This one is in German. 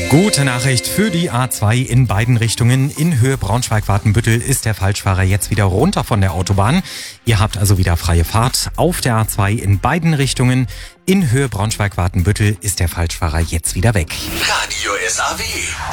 Gute Nachricht für die A2 in beiden Richtungen. In Höhe Braunschweig-Watenbüttel ist der Falschfahrer jetzt wieder runter von der Autobahn. Ihr habt also wieder freie Fahrt auf der A2 in beiden Richtungen. In Höhe Braunschweig-Watenbüttel ist der Falschfahrer jetzt wieder weg. Radio SAW.